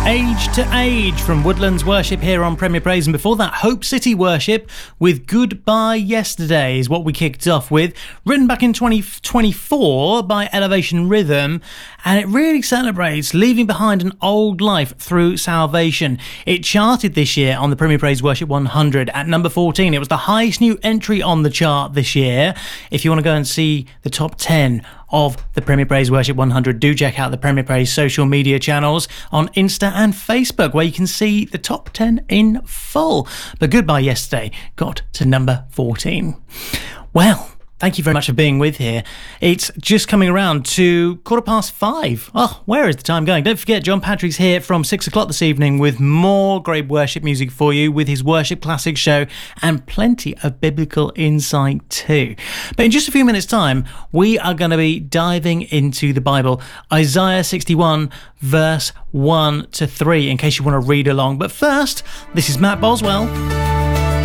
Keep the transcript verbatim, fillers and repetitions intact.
Age to Age from Woodlands Worship here on Premier Praise, and before that Hope City Worship with Goodbye Yesterday is what we kicked off with, written back in twenty twenty-four by Elevation Rhythm, and it really celebrates leaving behind an old life through salvation. It charted this year on the Premier Praise Worship one hundred at number fourteen. It was the highest new entry on the chart this year. If you want to go and see the top ten of the Premier Praise Worship one hundred, do check out the Premier Praise social media channels on Insta and Facebook, where you can see the top ten in full. But Goodbye Yesterday got to number fourteen. Well, thank you very much for being with here. It's just coming around to quarter past five. Oh, where is the time going? Don't forget, John Patrick's here from six o'clock this evening with more great worship music for you, with his Worship Classics show and plenty of biblical insight too. But in just a few minutes' time, we are going to be diving into the Bible, Isaiah sixty-one, verse one to three, in case you want to read along. But first, this is Matt Boswell.